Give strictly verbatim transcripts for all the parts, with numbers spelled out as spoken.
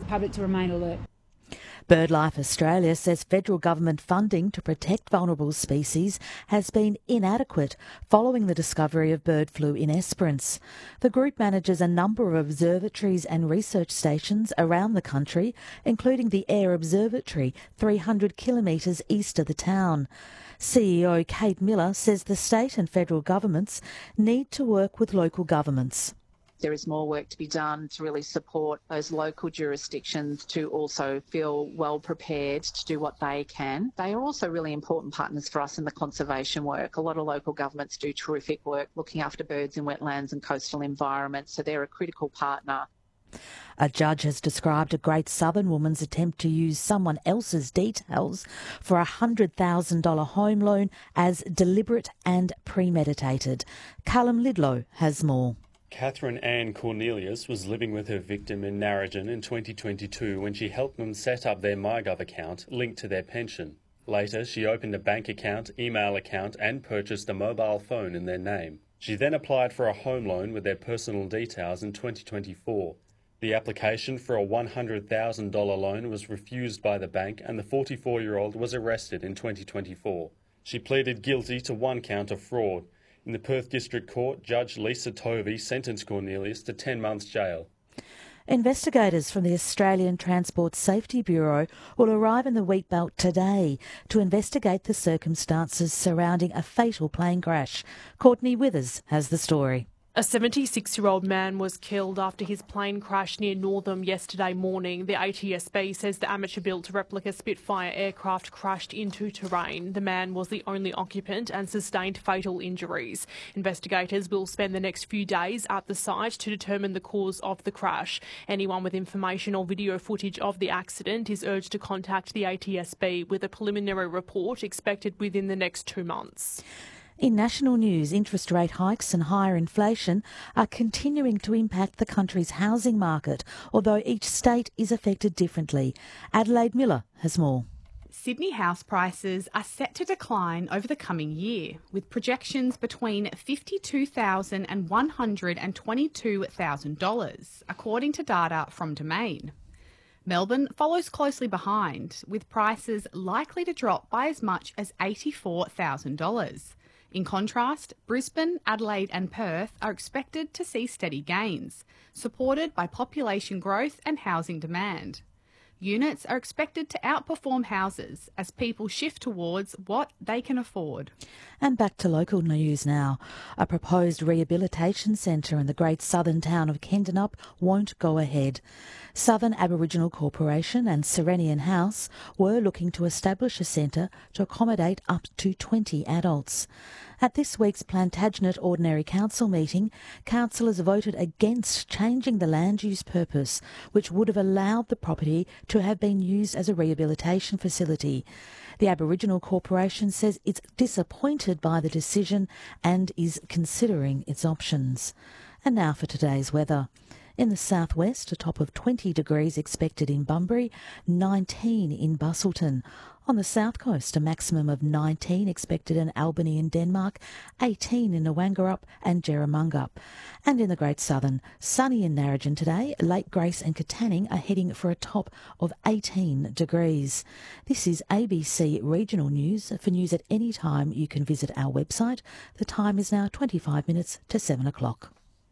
public to remain alert. BirdLife Australia says federal government funding to protect vulnerable species has been inadequate following the discovery of bird flu in Esperance. The group manages a number of observatories and research stations around the country, including the Air Observatory, three hundred kilometres east of the town. C E O Kate Miller says the state and federal governments need to work with local governments. There is more work to be done to really support those local jurisdictions to also feel well prepared to do what they can. They are also really important partners for us in the conservation work. A lot of local governments do terrific work looking after birds in wetlands and coastal environments, so they're a critical partner. A judge has described a Great Southern woman's attempt to use someone else's details for a one hundred thousand dollars home loan as deliberate and premeditated. Callum Lidlow has more. Catherine Ann Cornelius was living with her victim in Narrogin in twenty twenty-two when she helped them set up their MyGov account linked to their pension. Later, she opened a bank account, email account and purchased a mobile phone in their name. She then applied for a home loan with their personal details in twenty twenty-four. The application for a one hundred thousand dollars loan was refused by the bank and the forty-four-year-old was arrested in twenty twenty-four. She pleaded guilty to one count of fraud. In the Perth District Court, Judge Lisa Tovey sentenced Cornelius to ten months jail. Investigators from the Australian Transport Safety Bureau will arrive in the Wheatbelt today to investigate the circumstances surrounding a fatal plane crash. Courtney Withers has the story. A seventy-six-year-old man was killed after his plane crashed near Northam yesterday morning. The A T S B says the amateur-built replica Spitfire aircraft crashed into terrain. The man was the only occupant and sustained fatal injuries. Investigators will spend the next few days at the site to determine the cause of the crash. Anyone with information or video footage of the accident is urged to contact the A T S B with a preliminary report expected within the next two months. In national news, interest rate hikes and higher inflation are continuing to impact the country's housing market, although each state is affected differently. Adelaide Miller has more. Sydney house prices are set to decline over the coming year, with projections between fifty-two thousand dollars and one hundred twenty-two thousand dollars, according to data from Domain. Melbourne follows closely behind, with prices likely to drop by as much as eighty-four thousand dollars. In contrast, Brisbane, Adelaide and Perth are expected to see steady gains, supported by population growth and housing demand. Units are expected to outperform houses as people shift towards what they can afford. And back to local news now. A proposed rehabilitation centre in the great southern town of Kendanup won't go ahead. Southern Aboriginal Corporation and Serenian House were looking to establish a centre to accommodate up to twenty adults. At this week's Plantagenet Ordinary Council meeting, councillors voted against changing the land use purpose, which would have allowed the property to have been used as a rehabilitation facility. The Aboriginal Corporation says it's disappointed by the decision and is considering its options. And now for today's weather. In the southwest, a top of twenty degrees expected in Bunbury, nineteen in Busselton. On the south coast, a maximum of nineteen expected in Albany in Denmark, eighteen in Nwangarup and Jerramungup. And in the Great Southern, sunny in Narrogin today, Lake Grace and Katanning are heading for a top of eighteen degrees. This is A B C Regional News. For news at any time, you can visit our website. The time is now twenty-five minutes to seven o'clock.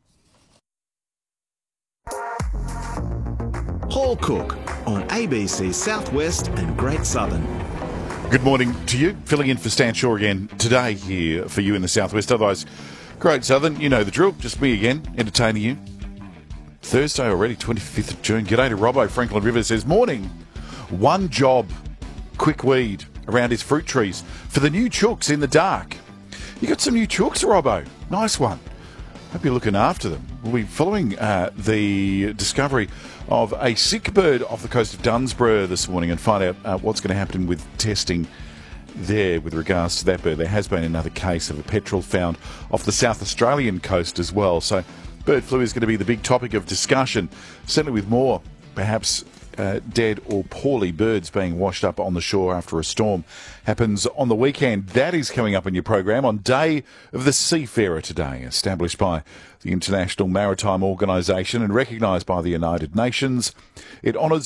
Paul Cook on A B C Southwest and Great Southern. Good morning to you. Filling in for Stan Shaw again today here for you in the Southwest. Otherwise, Great Southern, you know the drill. Just me again, entertaining you. Thursday already, twenty-fifth of June. G'day to Robbo. Franklin River says, morning. One job, quick weed around his fruit trees for the new chooks in the dark. You got some new chooks, Robbo. Nice one. Hope you're looking after them. We'll be following uh, the discovery of a sick bird off the coast of Dunsborough this morning and find out uh, what's going to happen with testing there with regards to that bird. There has been another case of a petrel found off the South Australian coast as well. So bird flu is going to be the big topic of discussion, certainly with more, perhaps, Uh, dead or poorly birds being washed up on the shore after a storm happens on the weekend. That is coming up in your program on Day of the Seafarer today, established by the International Maritime Organisation and recognised by the United Nations. It honours